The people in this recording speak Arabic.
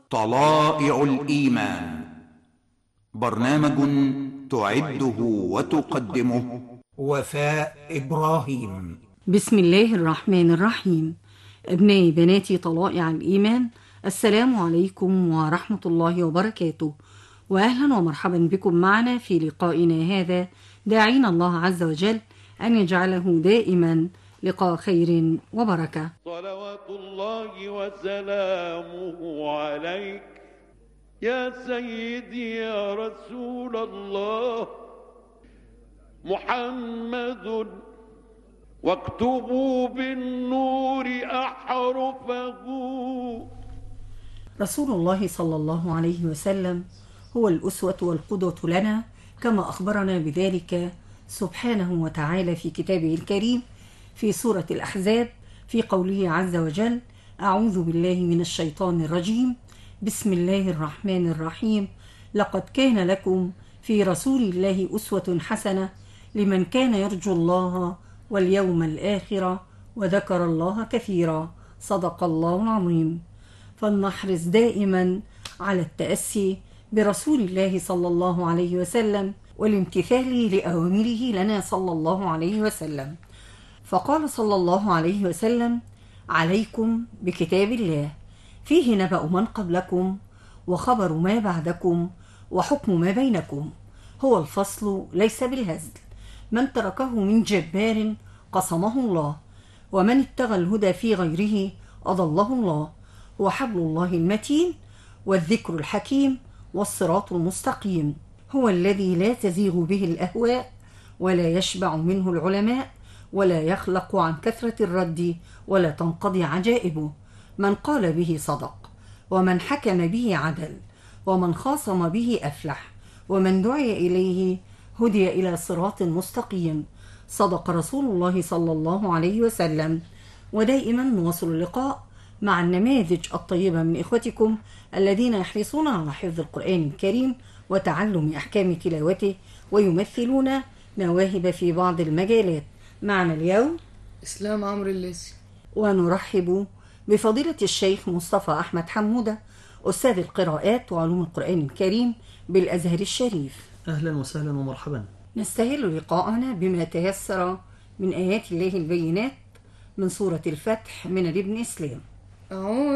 طلائع الإيمان، برنامج تعده وتقدمه وفاء إبراهيم. بسم الله الرحمن الرحيم. أبنائي بناتي طلائع الإيمان، السلام عليكم ورحمة الله وبركاته، وأهلا ومرحبا بكم معنا في لقائنا هذا، داعين الله عز وجل أن يجعله دائما لقاء خير وبركة. صلوات الله وسلامه عليك يا سيدي يا رسول الله محمد، واكتبوا بالنور أحرفه. رسول الله صلى الله عليه وسلم هو الأسوة والقدوة لنا، كما أخبرنا بذلك سبحانه وتعالى في كتابه الكريم في سورة الأحزاب في قوله عز وجل: أعوذ بالله من الشيطان الرجيم، بسم الله الرحمن الرحيم، لقد كان لكم في رسول الله أسوة حسنة لمن كان يرجو الله واليوم الآخر وذكر الله كثيرا، صدق الله العظيم. فلنحرص دائما على التأسي برسول الله صلى الله عليه وسلم والامتثال لأوامره لنا صلى الله عليه وسلم. فقال صلى الله عليه وسلم: عليكم بكتاب الله، فيه نبأ من قبلكم وخبر ما بعدكم وحكم ما بينكم، هو الفصل ليس بالهزل، من تركه من جبار قصمه الله، ومن ابتغى الهدى في غيره أضله الله، وحبل الله المتين والذكر الحكيم والصراط المستقيم، هو الذي لا تزيغ به الأهواء ولا يشبع منه العلماء ولا يخلق عن كثرة الرد ولا تنقضي عجائبه، من قال به صدق، ومن حكم به عدل، ومن خاصم به أفلح، ومن دعي إليه هدي إلى صراط مستقيم، صدق رسول الله صلى الله عليه وسلم. ودائما نواصل اللقاء مع النماذج الطيبة من إخوتكم الذين يحرصون على حفظ القرآن الكريم وتعلم أحكام تلاوته ويمثلون مواهب في بعض المجالات. معنا اليوم إسلام عمرو الليثي، ونرحب بفضيلة الشيخ مصطفى أحمد حمودة، أستاذ القراءات وعلوم القرآن الكريم بالأزهر الشريف. أهلا وسهلا ومرحبا. نستهل لقاءنا بما تيسر من آيات الله البينات من سورة الفتح من ابن إسلام. أعوذ